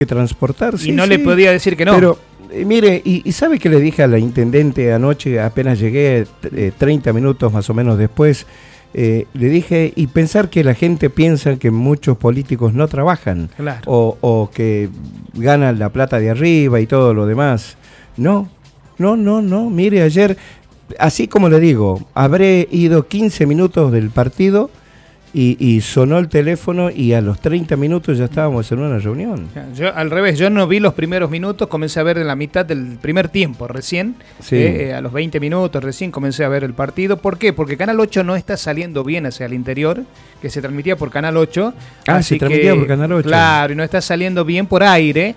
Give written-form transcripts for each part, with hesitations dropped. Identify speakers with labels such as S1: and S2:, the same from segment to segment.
S1: que transportar.
S2: Y no le podía decir que no.
S1: Pero, mire, y ¿sabe qué le dije a la intendente anoche? Apenas llegué, 30 minutos más o menos después, le dije, y pensar que la gente piensa que muchos políticos no trabajan,
S2: claro,
S1: o que ganan la plata de arriba y todo lo demás. No, mire, ayer, así como le digo, habré ido 15 minutos del partido y sonó el teléfono y a los 30 minutos ya estábamos en una reunión.
S2: Yo al revés, yo no vi los primeros minutos, comencé a ver en la mitad del primer tiempo recién, a los 20 minutos recién comencé a ver el partido. ¿Por qué? Porque Canal 8 no está saliendo bien hacia el interior, que se transmitía por Canal 8.
S1: Se transmitía por Canal 8.
S2: Claro, y no está saliendo bien por aire,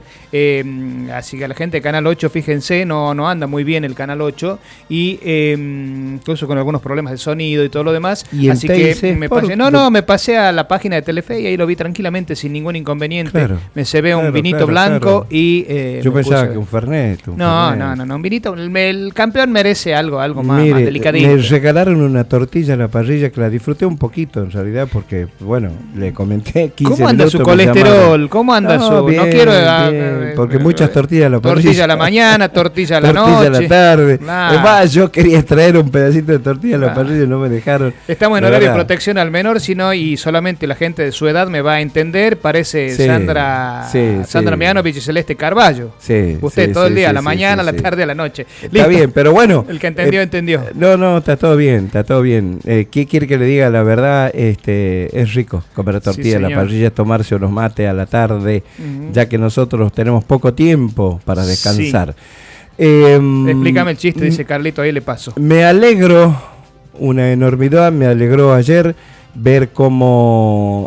S2: así que la gente de Canal 8, fíjense, no anda muy bien el Canal 8, y incluso con algunos problemas de sonido y todo lo demás,
S1: ¿Y
S2: así que me pasé, me pasé a la página de Telefe y ahí lo vi tranquilamente sin ningún inconveniente.
S1: Claro,
S2: me se ve un vinito blanco y
S1: yo pensaba que un Fernet.
S2: No, un vinito. El campeón merece algo más delicadito.
S1: Me regalaron una tortilla a la parrilla que la disfruté un poquito en realidad porque, bueno, le comenté 15
S2: ¿Cómo anda su colesterol? ¿Cómo anda su...?
S1: Bien,
S2: no quiero...
S1: bien, porque muchas tortillas a la parrilla.
S2: Tortilla a la mañana, tortilla a la noche.
S1: Tortilla a la tarde.
S2: Claro.
S1: Es más, yo quería traer un pedacito de tortilla a la parrilla y no me dejaron.
S2: Estamos en horario de protección al menor, y solamente la gente de su edad me va a entender. Parece Sandra Mianovich y Celeste Carballo. Usted todo el día, a la mañana, a la tarde, a la noche.
S1: Está bien, pero bueno.
S2: El que entendió, entendió.
S1: No, está todo bien, ¿Qué quiere que le diga? La verdad, es rico comer tortilla a la parrilla, tomarse unos mates a la tarde, ya que nosotros tenemos poco tiempo para descansar.
S2: Explícame el chiste, dice Carlito, ahí le paso.
S1: Me alegro, una enormidad, me alegró ayer ver cómo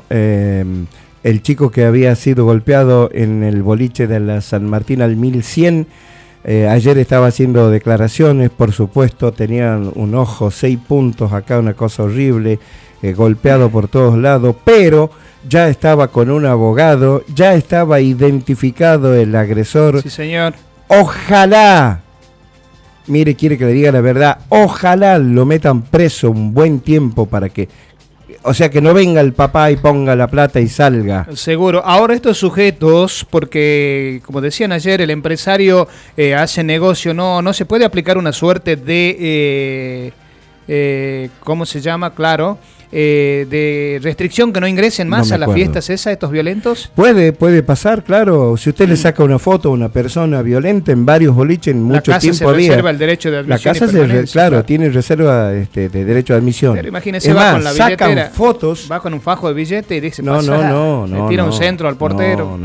S1: el chico que había sido golpeado en el boliche de la San Martín al 1100, ayer estaba haciendo declaraciones, por supuesto, tenían un ojo, 6 puntos acá, una cosa horrible, golpeado por todos lados, pero ya estaba con un abogado, ya estaba identificado el agresor.
S2: Sí, señor.
S1: Ojalá, mire, quiere que le diga la verdad, ojalá lo metan preso un buen tiempo para que, o sea, que no venga el papá y ponga la plata y salga.
S2: Seguro. Ahora estos sujetos, porque como decían ayer, el empresario hace negocio, no se puede aplicar una suerte de, ¿cómo se llama? Claro. De restricción, que no ingresen más a las fiestas estos violentos.
S1: Puede pasar, claro. Si usted le saca una foto a una persona violenta en varios boliches, en mucho tiempo había.
S2: La casa se reserva el derecho de admisión.
S1: La casa claro, tiene reserva de derecho de admisión.
S2: Pero imagínese, va con la billetera,
S1: sacan fotos.
S2: Va con un fajo de billete y dice,
S1: no,
S2: le tira un centro al portero.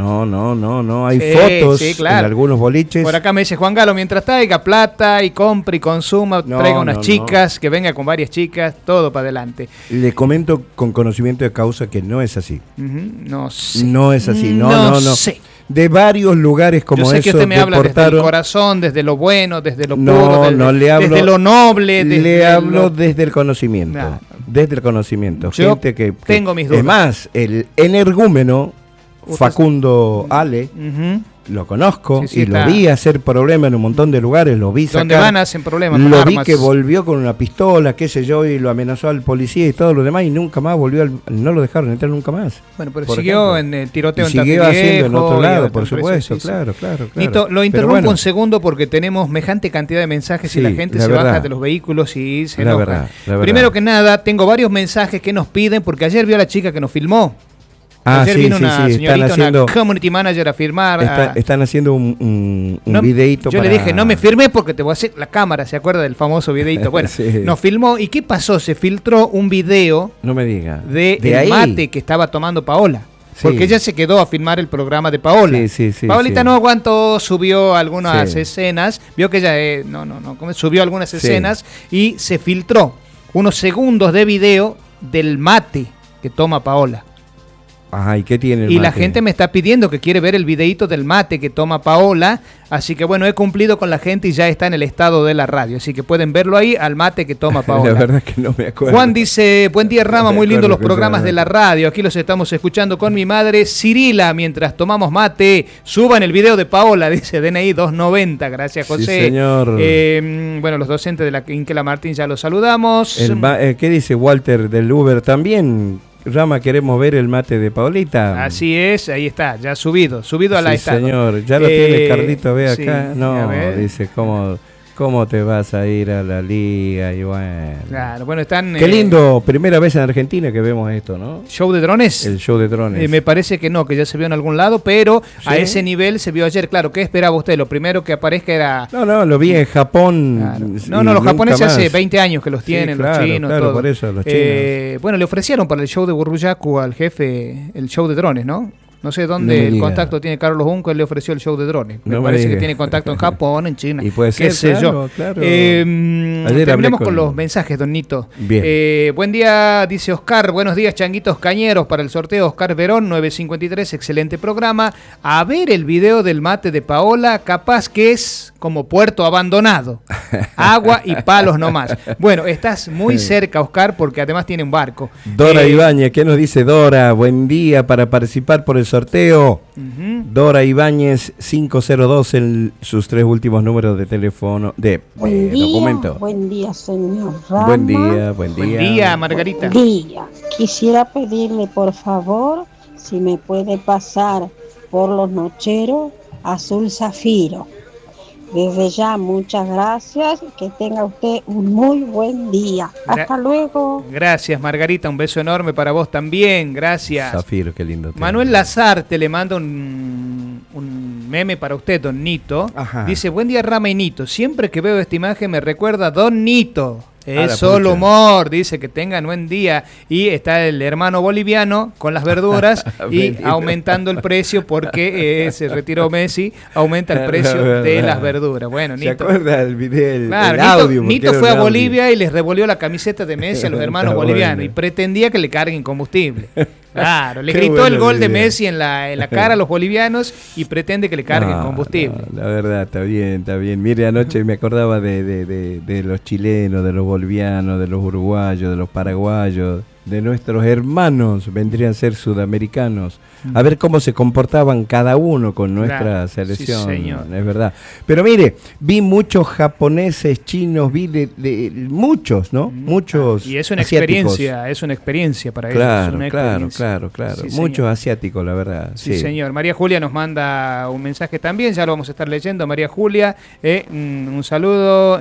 S1: No, hay fotos en algunos boliches.
S2: Por acá me dice Juan Galo, mientras traiga plata y compre y consuma, traiga unas chicas, que venga con varias chicas, todo para adelante.
S1: Le comento con conocimiento de causa que no es así.
S2: No sé.
S1: No es así, no sé. De varios lugares como eso.
S2: Yo sé que usted me habla desde el corazón, desde lo bueno, desde lo puro, desde lo noble.
S1: Le hablo desde el conocimiento. Desde el conocimiento.
S2: Yo
S1: gente que
S2: tengo mis dudas.
S1: Además, el energúmeno Facundo Ale, lo conozco y lo vi hacer problema en un montón de lugares, lo vi sacar.
S2: ¿Dónde van hacen problemas?
S1: Lo vi que volvió con una pistola, qué sé yo, y lo amenazó al policía y todo lo demás, y nunca más volvió, no lo dejaron entrar nunca más.
S2: Bueno, pero siguió en el tiroteo en
S1: siguió haciendo en otro lado, por supuesto, claro.
S2: Nito, lo interrumpo un segundo porque tenemos semejante cantidad de mensajes y la gente se baja de los vehículos y se enoja. Primero que nada, tengo varios mensajes que nos piden, porque ayer vio a la chica que nos filmó. Ayer vino una señorita, una community manager a firmar.
S1: Están haciendo un videíto.
S2: Yo le dije, no me firmé porque te voy a hacer la cámara, ¿se acuerda del famoso videíto? Bueno, nos filmó. ¿Y qué pasó? Se filtró un video,
S1: no me diga,
S2: de mate que estaba tomando Paola. Porque ella se quedó a filmar el programa de Paola. Paolita no aguantó, subió algunas escenas, vio que ella subió algunas escenas y se filtró unos segundos de video del mate que toma Paola.
S1: Ajá, ¿y qué tiene el mate?
S2: Y la gente me está pidiendo que quiere ver el videíto del mate que toma Paola, así que bueno, he cumplido con la gente y ya está en el estado de la radio, así que pueden verlo ahí, al mate que toma Paola.
S1: La verdad es que no me acuerdo.
S2: Juan dice, buen día Rama, muy lindo los programas de la radio, aquí los estamos escuchando con mi madre Cirila mientras tomamos mate, suban el video de Paola, dice DNI 290, gracias José.
S1: Sí, señor.
S2: Bueno, los docentes de la Quinquela Martín ya los saludamos.
S1: ¿Qué dice Walter del Uber también? Rama, queremos ver el mate de Paolita.
S2: Así es, ahí está, ya subido a la estado.
S1: Señor, ya lo tiene Carlito, ve acá.
S2: Sí,
S1: no, dice, ¿cómo te vas a ir a la liga? Y bueno.
S2: Claro, bueno, están...
S1: Qué lindo, primera vez en Argentina que vemos esto, ¿no?
S2: ¿Show de drones?
S1: El show de drones.
S2: Me parece que no, que ya se vio en algún lado, pero ¿sí? A ese nivel se vio ayer. Claro, ¿qué esperaba usted? Lo primero que aparezca era...
S1: No, lo vi en Japón.
S2: Claro. No, los japoneses hace 20 años que los tienen,
S1: sí, claro,
S2: los chinos,
S1: claro,
S2: todo.
S1: Por eso, los chinos.
S2: Bueno, le ofrecieron para el show de Burbuyaku al jefe el show de drones, ¿no? No sé dónde el contacto tiene Carlos Junco, él le ofreció el show de drones. Me parece que tiene contacto en Japón, en China.
S1: Y puede ser,
S2: qué sé yo.
S1: Claro.
S2: Terminemos con los mensajes, don Nito.
S1: Bien.
S2: Buen día, dice Oscar. Buenos días, changuitos cañeros. Para el sorteo, Oscar Verón, 953. Excelente programa. A ver el video del mate de Paola, capaz que es como puerto abandonado. Agua y palos nomás. Bueno, estás muy cerca, Oscar, porque además tiene un barco.
S1: Dora Ibáñez, ¿qué nos dice Dora? Buen día para participar por el sorteo. Dora Ibáñez 502 en sus 3 últimos números de teléfono de documento.
S3: Buen día, señor Rama.
S1: Buen día.
S2: Buen día, Margarita.
S3: Buen día. Quisiera pedirle, por favor, si me puede pasar por Los Nocheros Azul Zafiro. Desde ya, muchas gracias. Que tenga usted un muy buen día. Hasta luego.
S2: Gracias, Margarita. Un beso enorme para vos también. Gracias.
S1: Zafiro, qué lindo.
S2: Manuel Lazarte le manda un meme para usted, don Nito. Ajá. Dice, buen día, Rama y Nito. Siempre que veo esta imagen me recuerda a don Nito. Es solo humor, dice, que tengan buen día. Y está el hermano boliviano con las verduras y aumentando el precio porque se retiró Messi, aumenta el precio de las verduras. Bueno, Nito.
S1: ¿Se acuerda el video,
S2: claro,
S1: el audio?
S2: Nito fue a Bolivia y les revolvió la camiseta de Messi a los hermanos bolivianos y pretendía que le carguen combustible. Claro, le gritó el gol de Messi en la cara a los bolivianos y pretende que le carguen combustible.
S1: La verdad, está bien. Mire, anoche me acordaba de los chilenos, de los bolivianos, de los uruguayos, de los paraguayos, de nuestros hermanos, vendrían a ser sudamericanos. A ver cómo se comportaban cada uno con nuestra selección, sí, señor. Es verdad. Pero mire, vi muchos japoneses, chinos, vi de muchos, ¿no? Muchos
S2: y es una
S1: asiáticos.
S2: experiencia para
S1: claro,
S2: ellos.
S1: Claro.
S2: Sí,
S1: muchos
S2: señor.
S1: Asiáticos, la verdad.
S2: Sí, señor. María Julia nos manda un mensaje también, ya lo vamos a estar leyendo. María Julia, un saludo.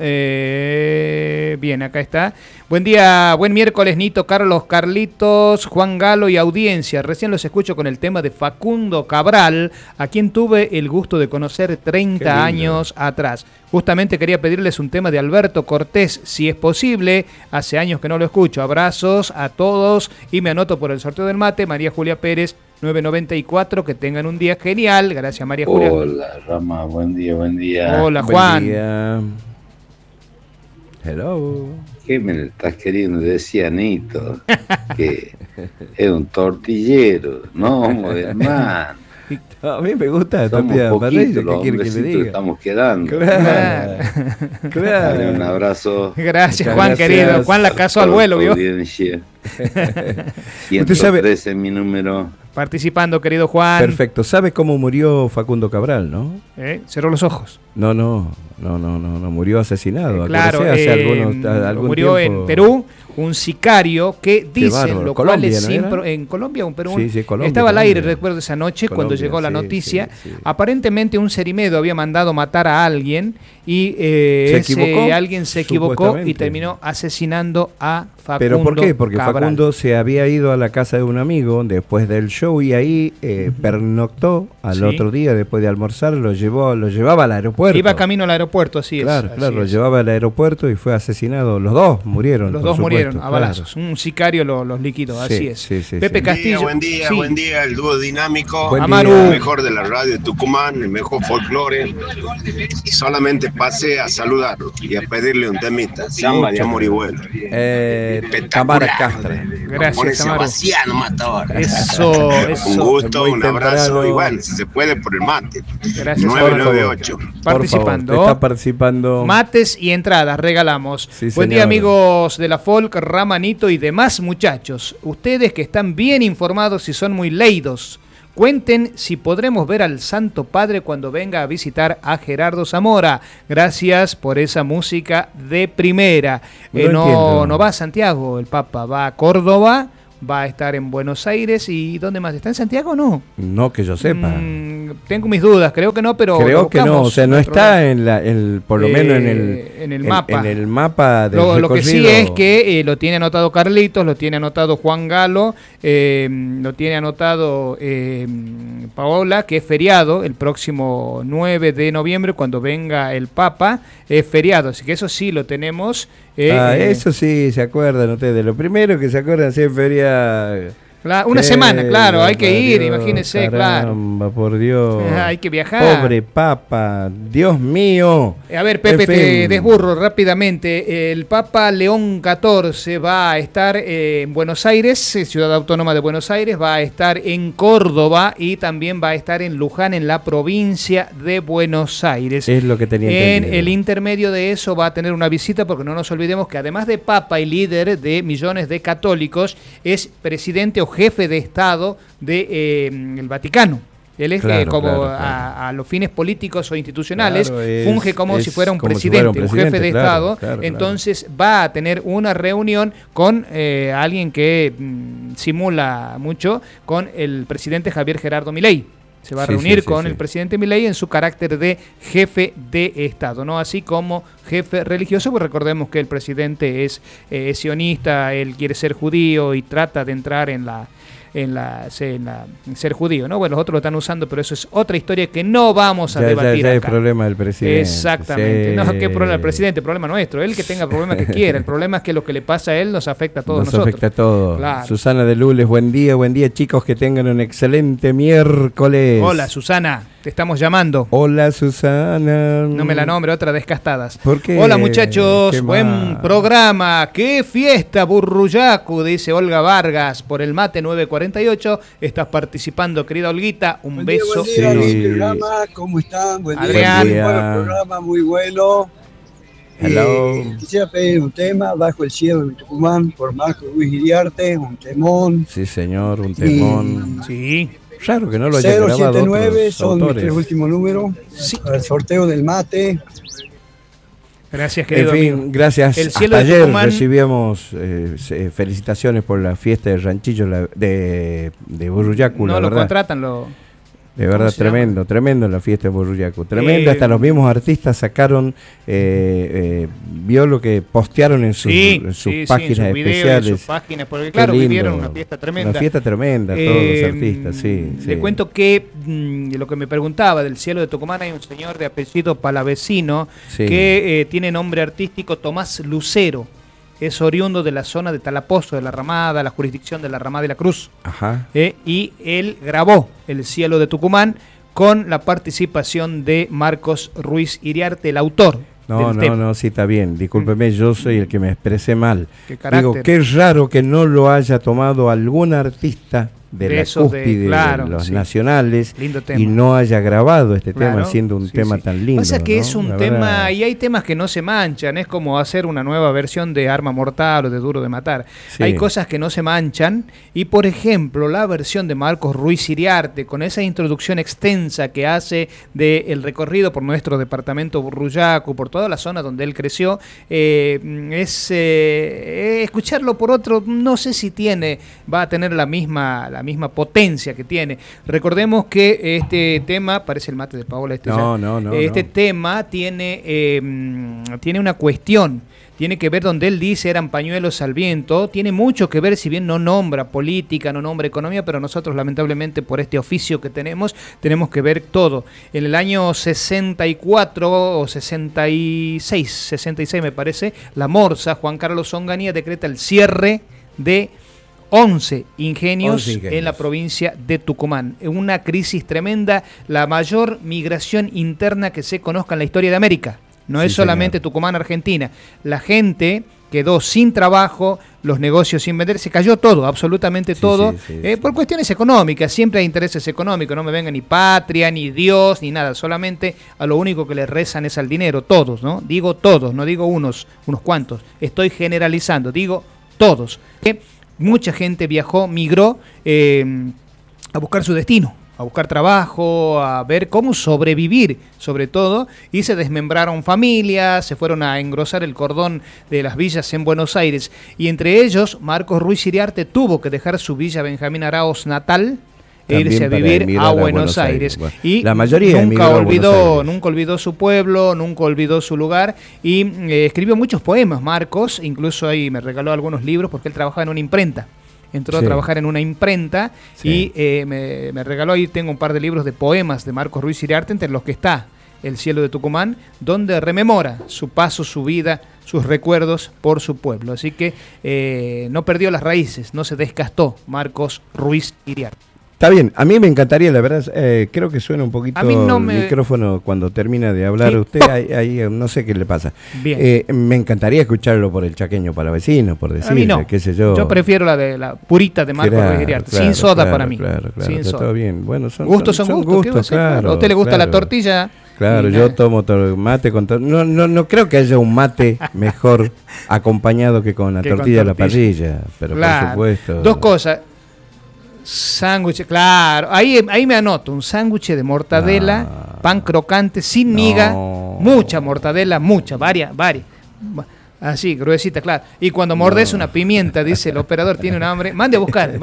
S2: Bien, acá está. Buen día, buen miércoles, Nito, Carlos, Carlitos, Juan Galo y audiencia. Recién los escucho con el tema de Facundo Cabral, a quien tuve el gusto de conocer 30 años atrás. Justamente quería pedirles un tema de Alberto Cortés, si es posible. Hace años que no lo escucho. Abrazos a todos y me anoto por el sorteo del mate. María Julia Pérez, 994. Que tengan un día genial. Gracias, María Julia.
S4: Hola, Rama. Buen día.
S2: Hola, Juan.
S1: Buen día. Hello.
S4: ¿Qué me estás queriendo decir, Nito? Que es un tortillero, no, hermano.
S1: A mí me gusta la
S4: tortilla
S1: de parrilla,
S4: ¿qué quiere que le diga? Estamos quedando.
S1: Claro.
S4: Dale un abrazo.
S2: Gracias, Juan, querido. Juan la casó al vuelo, ¿vio?
S4: 113 es mi número.
S2: Participando, querido Juan.
S1: Perfecto. ¿Sabe cómo murió Facundo Cabral, no?
S2: Cerró los ojos.
S1: No. Murió asesinado.
S2: Claro,
S1: hace algún
S2: murió
S1: tiempo.
S2: En Perú. Un sicario que dicen, lo
S1: Colombia,
S2: cual es
S1: ¿no
S2: en Colombia, un Perú.
S1: Sí, Colombia,
S2: estaba al
S1: Colombia.
S2: aire, recuerdo esa noche,
S1: Colombia,
S2: cuando llegó la noticia.
S1: Sí.
S2: Aparentemente un cerimedo había mandado matar a alguien y alguien se equivocó y terminó asesinando a Facundo.
S1: ¿Pero por qué? Porque
S2: Cabral.
S1: Facundo se había ido a la casa de un amigo después del show y ahí pernoctó al otro día después de almorzar, lo llevaba al aeropuerto.
S2: Iba camino al aeropuerto, así
S1: claro,
S2: es.
S1: Claro, lo llevaba al aeropuerto y fue asesinado. Los dos murieron.
S2: Los dos murieron a balazos. Un sicario los liquidó, así es. Pepe Castillo.
S5: Buen día, el dúo dinámico.
S2: Amaru.
S5: El mejor de la radio de Tucumán, el mejor folclore. Y solamente pasé a saludarlo y a pedirle un temita. Samba de amor y vuelo.
S1: Tamara Castro.
S2: Gracias, Amaru.
S5: Eso. Un gusto,
S1: muy
S5: un abrazo
S1: temprano.
S5: y bueno, si se puede por el mate.
S2: Gracias.
S5: 998.
S2: Participando.
S1: Está participando.
S2: Mates y entradas regalamos.
S1: Sí,
S2: Buen día,
S1: señor.
S2: amigos de la Folk, Ramanito y demás muchachos. Ustedes que están bien informados y son muy leídos, cuenten si podremos ver al Santo Padre cuando venga a visitar a Gerardo Zamora. Gracias por esa música de primera. No va a Santiago el Papa, va a Córdoba va a estar en Buenos Aires. ¿Y dónde más? ¿Está en Santiago o no?
S1: No, que yo sepa.
S2: Tengo mis dudas, creo que no, pero...
S1: Creo que no, o sea, no está por lo menos en el
S2: mapa.
S1: En el mapa del
S2: lo que sí es que lo tiene anotado Carlitos, lo tiene anotado Juan Galo, lo tiene anotado Paola, que es feriado el próximo 9 de noviembre, cuando venga el Papa, es feriado, así que eso sí lo tenemos.
S1: Eso sí, se acuerdan ustedes, lo primero que se acuerdan siempre sería...
S2: Una semana, claro, hay que ir, imagínense,
S1: caramba, claro. Por Dios.
S2: Hay que viajar.
S1: Pobre Papa, Dios mío.
S2: A ver, Pepe, te desburro rápidamente. El Papa León XIV va a estar en Buenos Aires, Ciudad Autónoma de Buenos Aires, va a estar en Córdoba y también va a estar en Luján, en la provincia de Buenos Aires.
S1: Es lo que tenía entendido.
S2: En el intermedio de eso va a tener una visita, porque no nos olvidemos que además de Papa y líder de millones de católicos, es presidente o jefe de Estado del Vaticano. Él es claro. A los fines políticos o institucionales, funge como si fuera un presidente, un jefe de Estado. Entonces va a tener una reunión con alguien que simula mucho, con el presidente Javier Gerardo Milei. Se va a reunir con el presidente Milei en su carácter de jefe de Estado, no así como jefe religioso, pues recordemos que el presidente es sionista, él quiere ser judío y trata de entrar en ser judío, ¿no? Bueno, los otros lo están usando, pero eso es otra historia que no vamos a debatir acá.
S1: El problema del presidente.
S2: Exactamente. No, ¿qué problema del presidente? El problema nuestro. Él que tenga el problema que quiera. El problema es que lo que le pasa a él nos afecta a todos nosotros.
S1: Nos afecta a todos.
S2: Claro.
S1: Susana de Lules, buen día, chicos, que tengan un excelente miércoles.
S2: Hola, Susana. Te estamos llamando.
S1: Hola, Susana.
S2: No me la nombre, otra descastadas.
S1: ¿Por qué?
S2: Hola, muchachos. Buen programa. ¡Qué fiesta, Burruyacu! Dice Olga Vargas por el mate 948. Estás participando, querida Olguita. Un beso.
S6: Buen día, programa. ¿Cómo están? Buen
S2: Adrián.
S6: Día. Buen programa, muy bueno. Quisiera pedir un tema, Bajo el cielo de Tucumán, por Marcos Ruiz Iriarte, un temón.
S1: Sí, señor, un temón.
S2: Sí.
S1: Claro que no lo haya grabado
S6: 079 son
S1: autores.
S6: Mis 3 últimos números. Sí. Para el sorteo del mate.
S2: Gracias, querido
S1: amigo.
S2: amigo.
S1: Gracias.
S2: El cielo
S1: Hasta
S2: de
S1: ayer
S2: Tucumán.
S1: recibíamos felicitaciones por la fiesta de Ranchillo de Burruyacu.
S2: No
S1: la
S2: lo
S1: verdad.
S2: contratan,
S1: De verdad, tremendo la fiesta de Burruyacu. Tremenda, hasta los mismos artistas sacaron, vio lo que postearon en sus páginas
S2: en sus
S1: especiales.
S2: En sus páginas, porque claro, vivieron una fiesta tremenda.
S1: Una fiesta tremenda, todos los artistas, sí.
S2: Le cuento que lo que me preguntaba del cielo de Tucumán, hay un señor de apellido Palavecino que tiene nombre artístico Tomás Lucero. Es oriundo de la zona de Talapozo, de la Ramada, la jurisdicción de la Ramada y la Cruz.
S1: Ajá.
S2: Y él grabó El cielo de Tucumán con la participación de Marcos Ruiz Iriarte, el autor.
S1: No, sí, está bien. Discúlpeme, yo soy el que me expresé mal.
S2: Digo,
S1: qué raro que no lo haya tomado algún artista de la cúspide de los nacionales y no haya grabado este tema siendo un tema tan lindo.
S2: Pasa que es un tema, y hay temas que no se manchan, es como hacer una nueva versión de Arma Mortal o de Duro de Matar. Hay cosas que no se manchan y, por ejemplo, la versión de Marcos Ruiz Iriarte, con esa introducción extensa que hace del recorrido por nuestro departamento Burruyacu, por toda la zona donde él creció, escucharlo por otro, no sé si va a tener la misma potencia que tiene. Recordemos que este tema, parece el mate de Paola tema tiene una cuestión, tiene que ver donde él dice eran pañuelos al viento, tiene mucho que ver, si bien no nombra política, no nombra economía, pero nosotros lamentablemente por este oficio que tenemos que ver todo. En el año 64 o 66 me parece, la Morsa, Juan Carlos Onganía, decreta el cierre de 11 ingenios en la provincia de Tucumán. Una crisis tremenda, la mayor migración interna que se conozca en la historia de América. No es solamente Tucumán, Argentina. La gente quedó sin trabajo, los negocios sin vender, se cayó todo, absolutamente todo, por cuestiones económicas. Siempre hay intereses económicos, no me venga ni patria, ni Dios, ni nada, solamente a lo único que le rezan es al dinero, todos, ¿no? Digo todos, no digo unos cuantos, estoy generalizando, digo todos. Mucha gente viajó, migró a buscar su destino, buscar trabajo, a ver cómo sobrevivir, sobre todo, y se desmembraron familias, se fueron a engrosar el cordón de las villas en Buenos Aires. Y entre ellos, Marcos Ruiz Iriarte tuvo que dejar su villa Benjamín Araoz natal e irse a vivir a Buenos Aires. Bueno, y
S1: la mayoría
S2: nunca olvidó su pueblo, nunca olvidó su lugar, y escribió muchos poemas, Marcos, incluso ahí me regaló algunos libros porque él trabajaba en una imprenta. Entró a trabajar en una imprenta y me regaló, ahí tengo un par de libros de poemas de Marcos Ruiz Iriarte, entre los que está El cielo de Tucumán, donde rememora su paso, su vida, sus recuerdos por su pueblo. Así que no perdió las raíces, no se desgastó Marcos Ruiz Iriarte.
S1: Está bien, a mí me encantaría, la verdad, creo que suena un poquito el micrófono cuando termina de hablar usted, ahí no sé qué le pasa. Bien. Me encantaría escucharlo por el chaqueño palavecino, por decirle,
S2: no.
S1: qué sé yo.
S2: Yo prefiero la purita de Marcos Ruiz Iriarte, sin soda para mí.
S1: Claro,
S2: sin soda.
S1: Está bien. Bueno,
S2: gustos son gustos, claro. ¿A usted le gusta la tortilla?
S1: Claro, yo tomo mate con no creo que haya un mate mejor acompañado que con la tortilla a la parrilla, pero por supuesto.
S2: Dos cosas. Sándwich, claro, ahí me anoto un sándwich de mortadela, pan crocante, sin miga, mucha mortadela, varias, así, gruesita, claro. Y cuando mordes una pimienta, dice el operador, tiene un hambre, mande a buscar.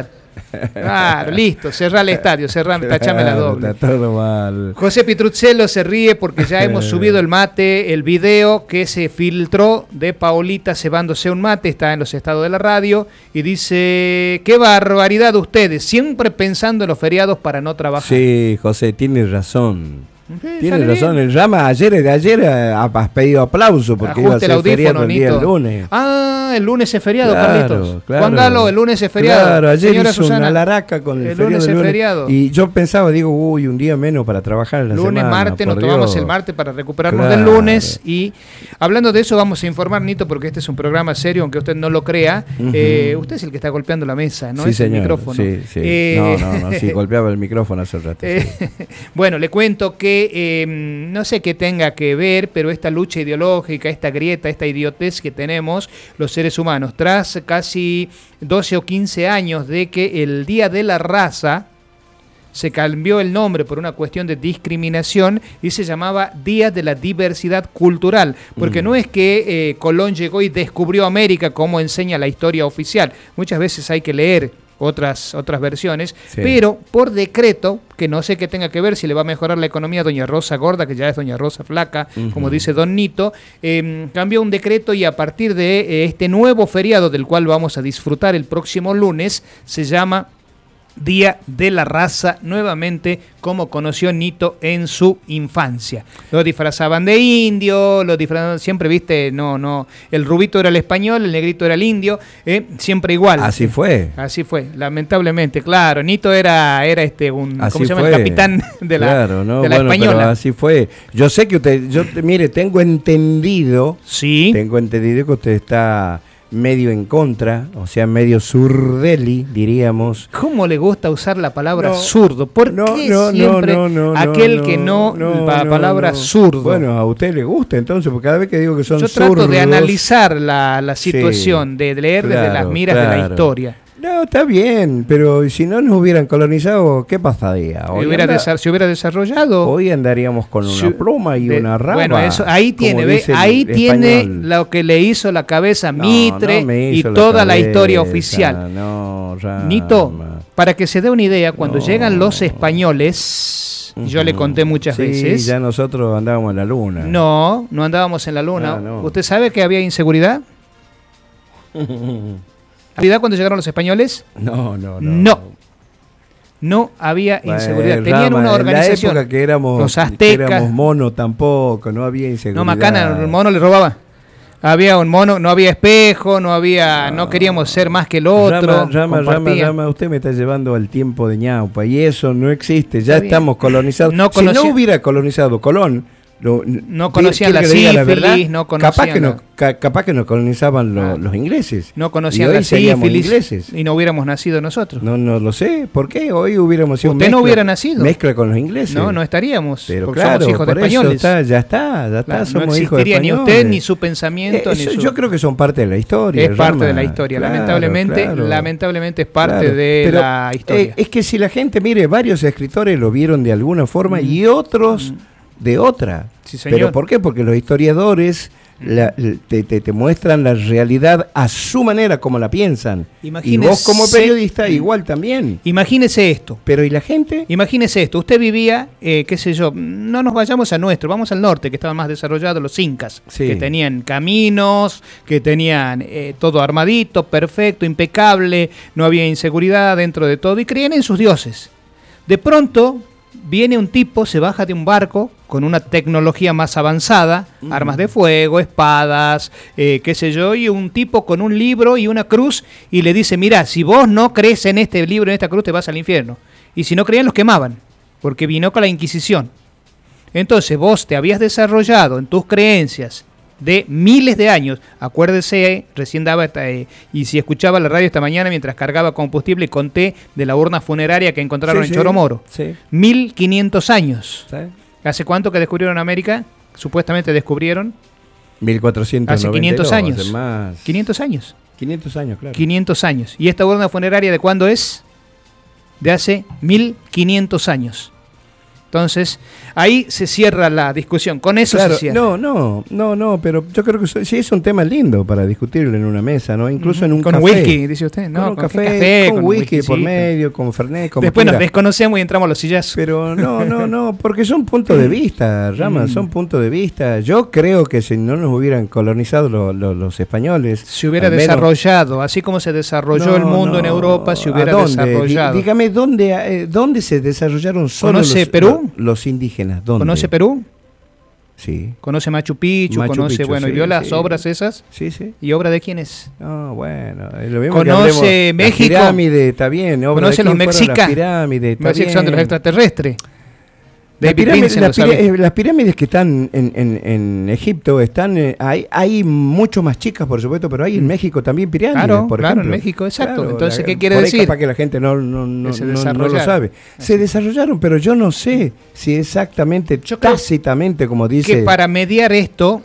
S2: Claro, listo, cerrá el estadio, tachame la doble.
S1: Está todo mal.
S2: José Pitruzzello se ríe porque ya hemos subido el video que se filtró de Paolita cebándose un mate, está en los estados de la radio, y dice, qué barbaridad ustedes, siempre pensando en los feriados para no trabajar.
S1: Sí, José, tienes razón. Tienes razón, el Rama ayer has pedido aplauso porque iba a ser feriado el día del lunes.
S2: El lunes es feriado, Carlitos. Juan Galo, el lunes es feriado.
S1: Claro, ayer hizo Susana, una laraca con el
S2: lunes es feriado.
S1: Y yo pensaba, un día menos para trabajar en la
S2: lunes,
S1: semana.
S2: Martes, nos tomamos el martes para recuperarnos del lunes. Y hablando de eso, vamos a informar, Nito, porque este es un programa serio, aunque usted no lo crea. Usted es el que está golpeando la mesa, ¿no?
S1: Sí,
S2: es
S1: señor,
S2: el micrófono.
S1: Sí. No, sí, golpeaba el micrófono hace rato.
S2: Bueno, le cuento que no sé qué tenga que ver, pero esta lucha ideológica, esta grieta, esta idiotez que tenemos los seres humanos, tras casi 12 o 15 años de que el Día de la Raza se cambió el nombre por una cuestión de discriminación y se llamaba Día de la Diversidad Cultural, porque no es que Colón llegó y descubrió América como enseña la historia oficial, muchas veces hay que leer otras versiones, pero por decreto, que no sé qué tenga que ver, si le va a mejorar la economía a doña Rosa Gorda, que ya es doña Rosa Flaca, como dice don Nito, cambió un decreto y a partir de este nuevo feriado del cual vamos a disfrutar el próximo lunes, se llama Día de la Raza, nuevamente como conoció Nito en su infancia. Lo disfrazaban de indio, siempre viste, el rubito era el español, el negrito era el indio, siempre igual.
S1: Así fue,
S2: lamentablemente, claro. Nito era ¿cómo se llama? El capitán de la española.
S1: Pero así fue. Yo sé que usted, tengo entendido que usted está medio en contra, o sea, medio zurdeli, diríamos.
S2: ¿Cómo le gusta usar la palabra zurdo? ¿Por qué siempre aquel que la palabra zurdo?
S1: Bueno, a usted le gusta entonces, porque cada vez que digo que son zurdos...
S2: Yo trato de analizar la situación, de leer desde las miras de la historia.
S1: No, está bien, pero si no nos hubieran colonizado, ¿qué pasaría?
S2: Se hubiera desarrollado.
S1: Hoy andaríamos con una pluma y una rama.
S2: Bueno, eso ahí tiene lo que le hizo la cabeza Mitre y toda la historia oficial. Nito, para que se dé una idea, cuando llegan los españoles, yo le conté muchas veces.
S1: Ya nosotros andábamos en la luna.
S2: No andábamos en la luna. ¿Usted sabe que había inseguridad? ¿Cuando llegaron los españoles? No había inseguridad. Tenían una organización.
S1: En la época que éramos,
S2: los aztecas.
S1: Que éramos monos tampoco, no había inseguridad.
S2: No, Macana, el mono le robaba. Había un mono, no había espejo, no queríamos ser más que el otro.
S1: Rama, usted me está llevando al tiempo de ñaupa y eso no existe, ya estamos colonizados. Si no hubiera colonizado Colón,
S2: no conocían la sífilis, no conocían
S1: capaz que nos colonizaban los ingleses.
S2: No conocían la sífilis y no hubiéramos nacido nosotros.
S1: No lo sé. ¿Por qué? Hoy hubiéramos sido
S2: Usted no hubiera nacido.
S1: Mezcla con los ingleses.
S2: No estaríamos.
S1: Pero
S2: porque
S1: claro,
S2: somos hijos de españoles.
S1: Ya está. Claro,
S2: somos no existiría hijos de ni usted, ni su pensamiento.
S1: Yo creo que son parte de la historia.
S2: Es parte de la historia. Claro, lamentablemente es parte de la historia.
S1: Es que si la gente, mire, varios escritores lo vieron de alguna forma y otros de otra.
S2: Sí, señor.
S1: ¿Pero por qué? Porque los historiadores te muestran la realidad a su manera, como la piensan.
S2: Imagínese,
S1: y vos como periodista igual también.
S2: Imagínese esto.
S1: Pero ¿y la gente?
S2: Imagínese esto. Usted vivía, qué sé yo, no nos vayamos a nuestro, vamos al norte, que estaban más desarrollados los incas, que tenían caminos, que tenían todo armadito, perfecto, impecable, no había inseguridad dentro de todo y creían en sus dioses. De pronto viene un tipo, se baja de un barco con una tecnología más avanzada, armas de fuego, espadas, qué sé yo, y un tipo con un libro y una cruz y le dice, mira, si vos no crees en este libro, en esta cruz, te vas al infierno. Y si no creían, los quemaban, porque vino con la Inquisición. Entonces vos te habías desarrollado en tus creencias de miles de años. Acuérdese, recién daba y si escuchaba la radio esta mañana mientras cargaba combustible, conté de la urna funeraria que encontraron en Choromoro. 1500 años. Sí. ¿Hace cuánto que descubrieron América? Supuestamente descubrieron
S1: 1492.
S2: Hace 500 años.
S1: Más.
S2: 500 años.
S1: 500 años, claro.
S2: 500 años. ¿Y esta urna funeraria de cuándo es? De hace 1500 años. Entonces, ahí se cierra la discusión. Con eso se cierra.
S1: No, pero yo creo que sí es un tema lindo para discutirlo en una mesa, ¿no? Incluso en un
S2: café.
S1: Con
S2: whisky, dice usted. No,
S1: con café, con whisky por medio, con fernet, con
S2: después nos desconocemos y entramos a los sillazos.
S1: Pero no, porque son puntos de vista, Rama, son puntos de vista. Yo creo que si no nos hubieran colonizado los españoles...
S2: Se hubiera desarrollado, así como se desarrolló el mundo en Europa, se hubiera desarrollado.
S1: Dígame, ¿dónde se desarrollaron solo
S2: Perú?
S1: Los indígenas, ¿dónde?
S2: ¿Conoce Perú?
S1: Sí.
S2: ¿Conoce Machu Picchu? ¿Y vio las obras esas?
S1: Sí.
S2: ¿Y obra de quién es?
S1: Bueno, lo mismo
S2: ¿conoce México?
S1: La pirámide, está bien.
S2: ¿Conoce los mexicanos?
S1: Las pirámides, está bien.
S2: Son de los extraterrestres.
S1: Las pirámides que están en Egipto están hay mucho más chicas, por supuesto, pero hay en México también pirámides, por ejemplo.
S2: Claro, en México, exacto. Claro, entonces, ¿qué quiere decir?
S1: Para que la gente no lo sabe. Se desarrollaron, pero yo no sé si exactamente, tácitamente, como dice...
S2: Que para mediar esto,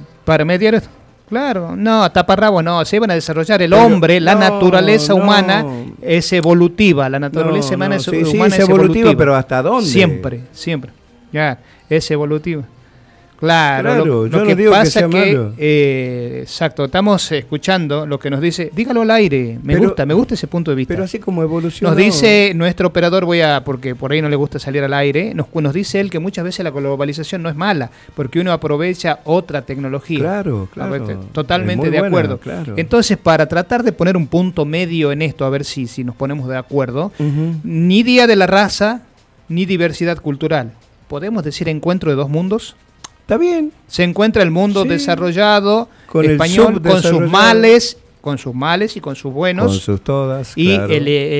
S2: claro, no, taparrabo no, se iban a desarrollar el hombre, la naturaleza humana es evolutiva, la naturaleza humana es evolutiva,
S1: pero ¿hasta dónde?
S2: Siempre, ya, es evolutiva. Claro, lo que
S1: digo
S2: pasa
S1: que sea malo.
S2: Exacto, estamos escuchando lo que nos dice, dígalo al aire, me gusta ese punto de vista.
S1: Pero así como evolucionó.
S2: Nos dice nuestro operador, porque por ahí no le gusta salir al aire, nos dice él que muchas veces la globalización no es mala, porque uno aprovecha otra tecnología.
S1: Claro.
S2: Totalmente de acuerdo. Claro. Entonces, para tratar de poner un punto medio en esto, a ver si nos ponemos de acuerdo, ni día de la raza, ni diversidad cultural. ¿Podemos decir encuentro de dos mundos?
S1: Está bien.
S2: Se encuentra el mundo desarrollado, con español, con sus males y con sus buenos.
S1: Con sus todas,
S2: y
S1: claro.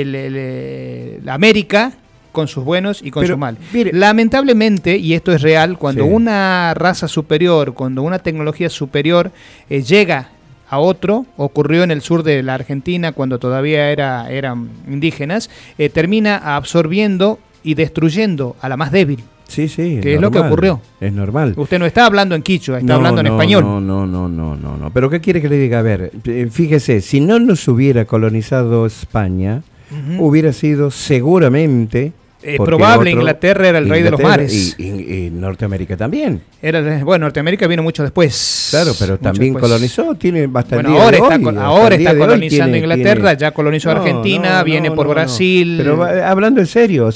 S2: La América con sus buenos y con sus males. Mire, lamentablemente, y esto es real, cuando una raza superior, cuando una tecnología superior llega a otro, ocurrió en el sur de la Argentina cuando todavía eran indígenas, termina absorbiendo y destruyendo a la más débil.
S1: Sí,
S2: que es lo que ocurrió.
S1: Es normal.
S2: Usted no está hablando en quichua, está hablando en español.
S1: No. Pero ¿qué quiere que le diga? A ver, fíjese, si no nos hubiera colonizado España, hubiera sido seguramente...
S2: probable, Inglaterra era el rey de los mares.
S1: Y Norteamérica también.
S2: Norteamérica vino mucho después.
S1: Claro, pero también colonizó, tiene bastante.
S2: Ahora está colonizando Inglaterra, ya colonizó Argentina, viene por Brasil.
S1: Pero hablando en serio,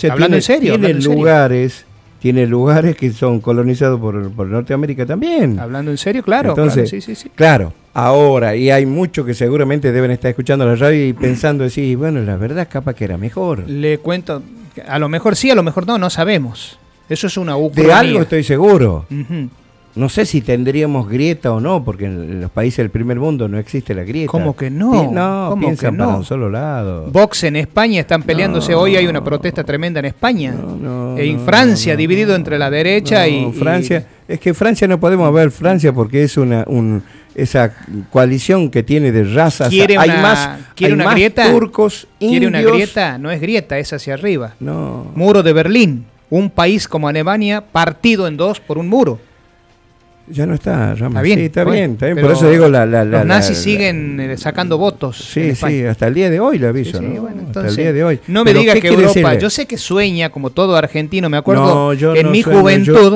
S1: tiene lugares que son colonizados por Norteamérica también.
S2: Hablando en serio, claro.
S1: Entonces,
S2: sí.
S1: Claro, ahora, y hay muchos que seguramente deben estar escuchando la radio y pensando, la verdad capaz que era mejor.
S2: Le cuento, a lo mejor sí, a lo mejor no sabemos. Eso es una ucronía.
S1: De algo estoy seguro. No sé si tendríamos grieta o no, porque en los países del primer mundo no existe la grieta.
S2: ¿Cómo que no?
S1: No, piensan para un solo lado.
S2: Vox en España están peleándose. Hoy hay una protesta tremenda en España. En Francia, dividido entre la derecha y...
S1: Francia... Es que Francia no podemos ver Francia porque es esa coalición que tiene de razas.
S2: ¿Quiere
S1: hay
S2: una,
S1: más,
S2: ¿quiere
S1: hay
S2: una
S1: más
S2: grieta?
S1: turcos,
S2: ¿Quiere
S1: indios.
S2: una grieta? No es grieta, es hacia arriba.
S1: No.
S2: Muro de Berlín. Un país como Alemania partido en dos por un muro.
S1: Ya no está, Rama.
S2: Está bien,
S1: sí, está
S2: bueno,
S1: bien. Por eso digo
S2: los nazis siguen sacando votos.
S1: Sí, sí, hasta el día de hoy lo aviso.
S2: Sí,
S1: ¿no?
S2: bueno, entonces,
S1: hasta el día de hoy.
S2: No me diga que Europa, yo sé que sueña como todo argentino, me acuerdo en mi juventud,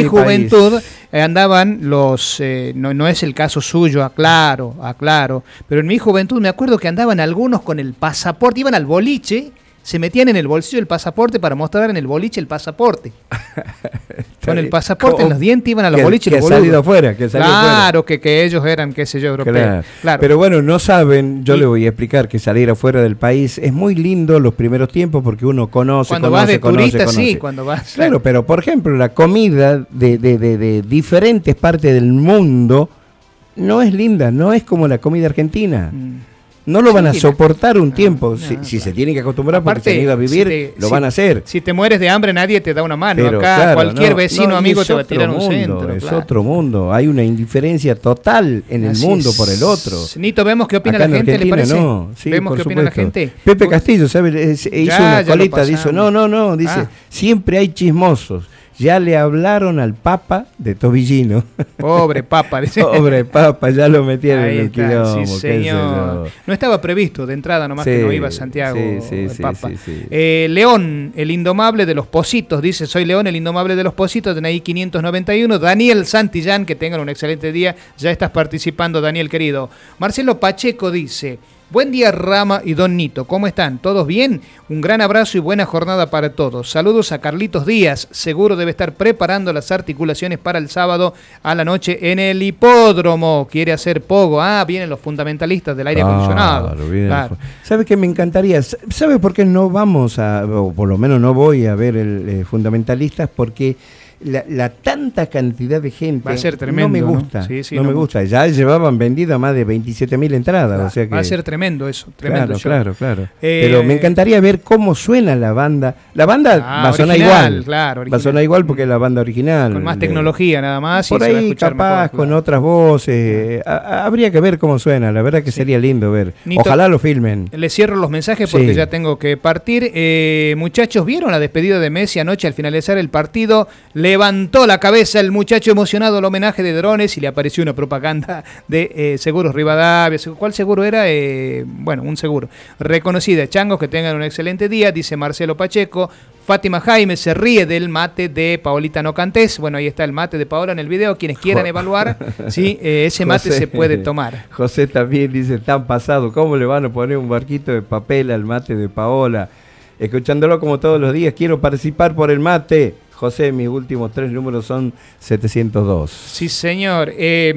S2: andaban los, no es el caso suyo, aclaro, pero en mi juventud me acuerdo que andaban algunos con el pasaporte, iban al boliche, se metían en el bolsillo el pasaporte para mostrar en el boliche el pasaporte. Con el pasaporte en los dientes iban a los boliches.
S1: Que salido afuera.
S2: Claro, que ellos eran, qué sé yo, europeos. Claro.
S1: Pero bueno, no saben, yo le voy a explicar que salir afuera del país es muy lindo los primeros tiempos porque uno conoce,
S2: cuando vas de turista, sí, cuando vas.
S1: Claro, pero por ejemplo, la comida de diferentes partes del mundo no es linda, no es como la comida argentina. No lo van a soportar un tiempo. Si se tienen que acostumbrar porque se iba a vivir, lo van a hacer.
S2: Si te mueres de hambre, nadie te da una mano. Pero, acá claro, cualquier vecino amigo te va a tirar un centro.
S1: Es otro mundo. Hay una indiferencia total en el mundo por el otro.
S2: Nito, vemos qué opina la gente, ¿le parece?
S1: No. Sí,
S2: vemos qué opina la gente.
S1: Pepe Castillo, ¿sabes? Hizo una colita, dice, no, dice, siempre hay chismosos. Ya le hablaron al Papa de Tobillino.
S2: Pobre Papa.
S1: Pobre Papa, ya lo metieron en el quilombo.
S2: Sí, señor. No estaba previsto de entrada, nomás que no iba a Santiago el Papa. León, el indomable de los Pocitos, dice, soy León, el indomable de los Pocitos, DNI 591. Daniel Santillán, que tengan un excelente día. Ya estás participando, Daniel, querido. Marcelo Pacheco dice... Buen día, Rama y Don Nito. ¿Cómo están? ¿Todos bien? Un gran abrazo y buena jornada para todos. Saludos a Carlitos Díaz. Seguro debe estar preparando las articulaciones para el sábado a la noche en el hipódromo. Quiere hacer pogo. Vienen los fundamentalistas del aire acondicionado.
S1: Claro. ¿Sabe qué me encantaría? ¿Sabe por qué no vamos o por lo menos no voy a ver el fundamentalistas? Porque... La tanta cantidad de gente
S2: va a ser tremendo,
S1: no me gusta, no me gusta. Ya llevaban vendido más de 27.000 entradas. O sea que,
S2: va a ser tremendo eso, tremendo.
S1: Claro. Pero me encantaría ver cómo suena la banda. La banda va a sonar igual.
S2: Claro,
S1: va a sonar igual porque es la banda original.
S2: Con más tecnología nada más.
S1: Por
S2: y
S1: ahí
S2: se va a escuchar
S1: capaz
S2: mejor,
S1: con otras voces. Habría que ver cómo suena. La verdad que sería lindo ver.
S2: Nito,
S1: ojalá lo filmen.
S2: Le cierro los mensajes porque ya tengo que partir. Muchachos, ¿vieron la despedida de Messi anoche al finalizar el partido? Levantó la cabeza el muchacho emocionado al homenaje de drones y le apareció una propaganda de Seguros Rivadavia. ¿Cuál seguro era? Un seguro. Reconocida. Changos, que tengan un excelente día, dice Marcelo Pacheco. Fátima Jaime se ríe del mate de Paolita Nocantés. Bueno, ahí está el mate de Paola en el video. Quienes quieran evaluar, sí, ese mate se puede tomar.
S1: José también dice, tan pasado, ¿cómo le van a poner un barquito de papel al mate de Paola? Escuchándolo como todos los días, quiero participar por el mate. José, mis últimos 3 números son 702.
S2: Sí, señor.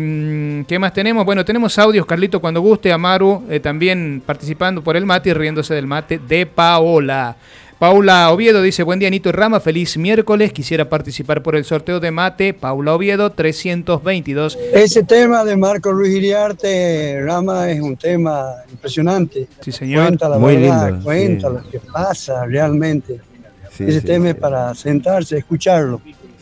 S2: ¿Qué más tenemos? Bueno, tenemos audios, Carlito, cuando guste. Amaru también participando por el mate y riéndose del mate de Paola. Paula Oviedo dice, buen día, Nito y Rama, feliz miércoles. Quisiera participar por el sorteo de mate. Paula Oviedo, 322.
S6: Ese tema de Marco Ruiz Iriarte, Rama, es un tema impresionante.
S2: Sí, señor.
S6: Cuenta la
S1: muy
S6: verdad,
S1: lindo,
S6: cuenta lo que pasa realmente. Ese tema es para sentarse, escucharlo.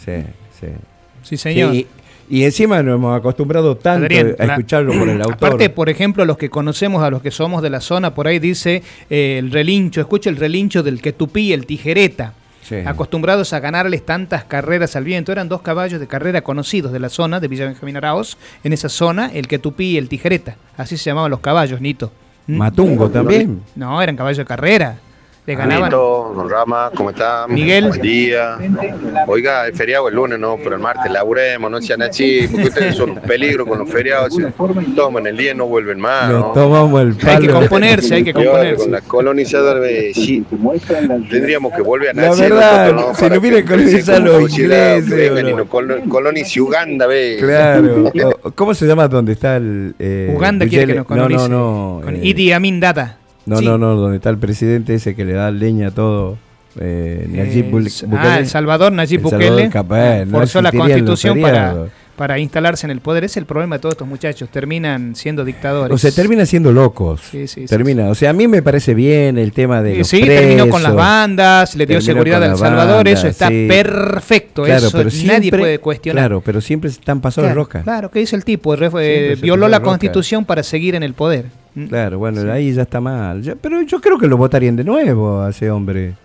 S2: Sí, señor.
S1: Y encima nos hemos acostumbrado tanto a escucharlo por el autor.
S2: Aparte, por ejemplo, los que conocemos, a los que somos de la zona, por ahí dice el relincho, escucha el relincho del quetupí, el tijereta. Sí. Acostumbrados a ganarles tantas carreras al viento. Eran 2 caballos de carrera conocidos de la zona, de Villa Benjamín Araoz. En esa zona, el quetupí y el tijereta. Así se llamaban los caballos, Nito.
S1: Matungo también.
S2: No, eran caballos de carrera. Le ganaban.
S5: Nito, don Rama, ¿cómo están?
S2: Miguel.
S5: Buen día. Oiga, el feriado el lunes, no, pero el martes laburemos, no sean así, porque ustedes son un peligro con los feriados. Toman el día y no vuelven más.
S1: ¿no? Tomamos el palo.
S2: Hay que componerse.
S5: Con la colonizadora, sí, tendríamos que volver a nacer.
S1: La verdad, nosotros, ¿no? Si no vienen a colonizar los ingleses.
S5: Colonice Uganda, ve.
S1: Claro. ¿Cómo se llama donde está el.
S2: Uganda quiere que nos colonice.
S1: No.
S2: Con Idi Amin Dada.
S1: No, donde está el presidente ese que le da leña a todo. Nayib Bukele.
S2: El Salvador Nayib Bukele
S1: forzó
S2: la Constitución para instalarse en el poder. Es el problema de todos estos muchachos, terminan siendo dictadores.
S1: O sea, terminan siendo locos. Sí. O sea, a mí me parece bien el tema de los presos.
S2: Terminó con las bandas, le dio seguridad a El Salvador, eso está perfecto, claro, eso nadie puede cuestionar.
S1: Claro, pero siempre están pasados de rosca.
S2: Claro, ¿qué hizo el tipo? Violó la Constitución para seguir en el poder.
S1: Claro, bueno, ahí ya está mal. Pero yo creo que lo votarían de nuevo a ese hombre.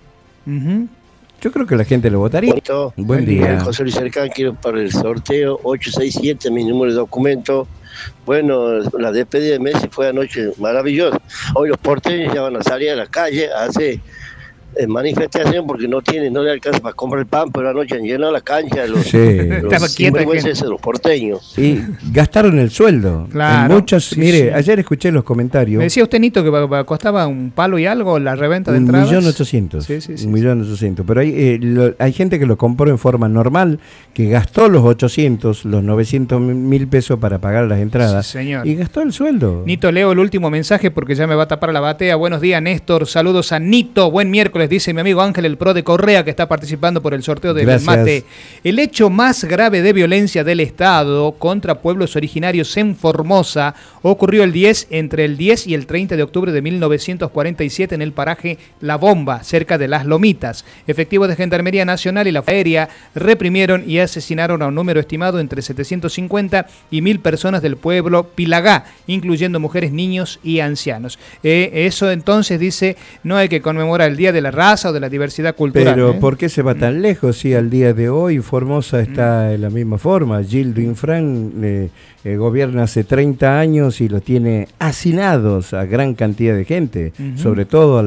S1: Yo creo que la gente lo votaría. Buen día.
S7: José Luis Cercán, quiero para el sorteo 867, mi número de documento. Bueno, la despedida de Messi fue anoche maravillosa. Hoy los porteños ya van a salir a la calle a hacer manifestación porque no le alcanza para comprar el pan, pero anoche han llenado la cancha los sinvergüenzas de los porteños.
S1: Y gastaron el sueldo.
S2: Claro.
S1: Muchos, mire, ayer escuché los comentarios.
S2: Me decía usted, Nito, que costaba un palo y algo la reventa de entradas.
S1: 1.800.000. 1.800.000. Pero hay gente que lo compró en forma normal, que gastó los 900.000 pesos para pagar las entradas.
S2: Sí, señor.
S1: Y gastó el sueldo.
S2: Nito, leo el último mensaje porque ya me va a tapar la batea. Buenos días, Néstor. Saludos a Nito. Buen miércoles. Dice mi amigo Ángel, el pro de Correa, que está participando por el sorteo del mate. El hecho más grave de violencia del Estado contra pueblos originarios en Formosa ocurrió entre el 10 y el 30 de octubre de 1947 en el paraje La Bomba, cerca de Las Lomitas. Efectivos de Gendarmería Nacional y la Aérea reprimieron y asesinaron a un número estimado entre 750 y 1.000 personas del pueblo Pilagá, incluyendo mujeres, niños y ancianos. Eso entonces dice, no hay que conmemorar el Día de la Raza o de la diversidad cultural.
S1: Pero ¿por qué se va tan lejos? Si al día de hoy Formosa está en la misma forma. Gildo Infran gobierna hace 30 años y lo tiene hacinados a gran cantidad de gente, sobre todo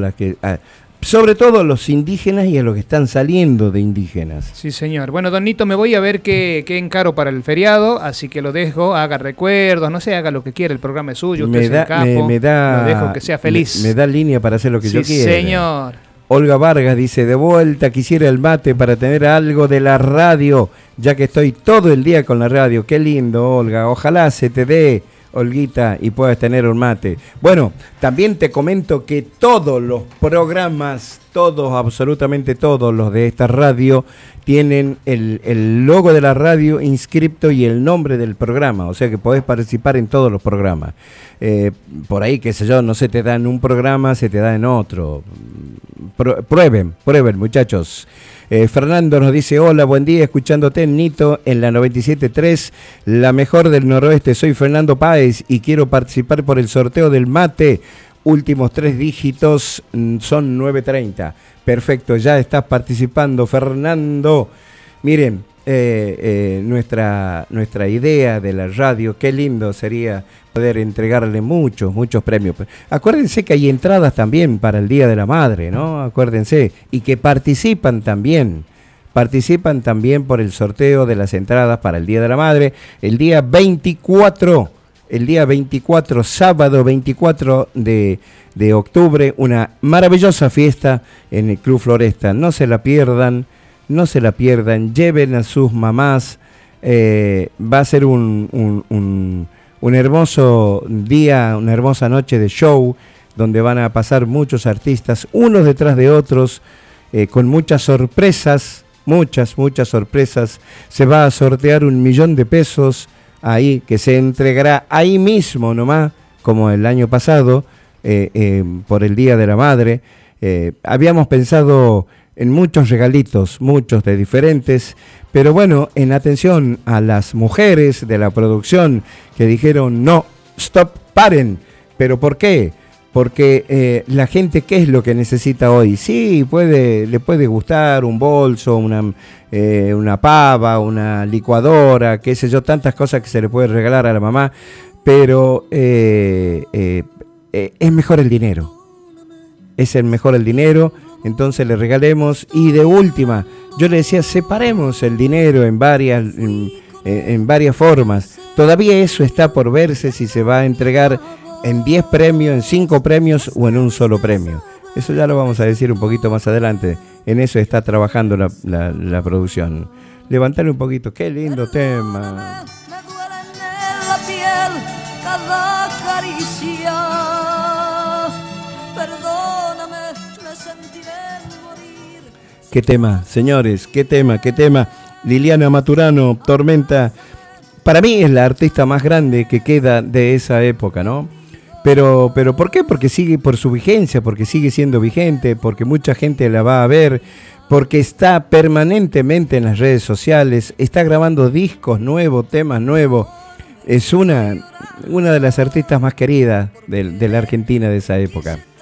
S1: a los indígenas y a los que están saliendo de indígenas.
S2: Sí, señor. Bueno, don Nito, me voy a ver qué encaro para el feriado, así que lo dejo, haga recuerdos, no sé, haga lo que quiera, el programa es suyo, usted es el capo, lo dejo que sea feliz.
S1: Me da línea para hacer lo que yo quiera.
S2: Sí, señor.
S1: Olga Vargas dice, de vuelta quisiera el mate para tener algo de la radio, ya que estoy todo el día con la radio. Qué lindo, Olga, ojalá se te dé, Olguita, y puedas tener un mate. Bueno, también te comento que todos los programas, absolutamente todos los de esta radio, tienen el logo de la radio inscripto y el nombre del programa, o sea que podés participar en todos los programas. Por ahí, qué sé yo, no se te da en un programa, se te da en otro. Prueben, muchachos. Fernando nos dice, hola, buen día, escuchándote en Nito en la 97.3, la mejor del noroeste. Soy Fernando Páez y quiero participar por el sorteo del mate. Últimos 3 dígitos son 930. Perfecto, ya estás participando, Fernando. Miren, nuestra idea de la radio, qué lindo sería poder entregarle muchos premios. Acuérdense que hay entradas también para el Día de la Madre, ¿no? Acuérdense, y que participan también por el sorteo de las entradas para el Día de la Madre, el día 24, sábado 24 de octubre, una maravillosa fiesta en el Club Floresta. No se la pierdan, lleven a sus mamás. Va a ser un hermoso día, una hermosa noche de show, donde van a pasar muchos artistas, unos detrás de otros, con muchas sorpresas. Se va a sortear 1 millón de pesos ahí, que se entregará ahí mismo nomás, como el año pasado, por el Día de la Madre. Habíamos pensado en muchos regalitos, muchos de diferentes, pero bueno, en atención a las mujeres de la producción que dijeron, no, stop, paren. ¿Pero por qué? Porque la gente, ¿qué es lo que necesita hoy? Sí, le puede gustar un bolso, una pava, una licuadora, qué sé yo, tantas cosas que se le puede regalar a la mamá, pero es mejor el dinero. Es mejor el dinero, entonces le regalemos. Y de última, yo le decía, separemos el dinero en varias formas. Todavía eso está por verse, si se va a entregar en 10 premios, en 5 premios o en un solo premio. Eso ya lo vamos a decir un poquito más adelante. En eso está trabajando la producción. Levantale un poquito, qué lindo tema.
S8: Me duele en la piel cada caricia. Perdóname, me sentiré morir.
S1: Qué tema, señores, qué tema. Liliana Maturano, Tormenta. para mí es la artista más grande que queda de esa época, ¿no? Pero ¿por qué? Porque sigue por su vigencia, porque sigue siendo vigente, porque mucha gente la va a ver, porque está permanentemente en las redes sociales, está grabando discos nuevos, temas nuevos. Es una de las artistas más queridas de la Argentina de esa época.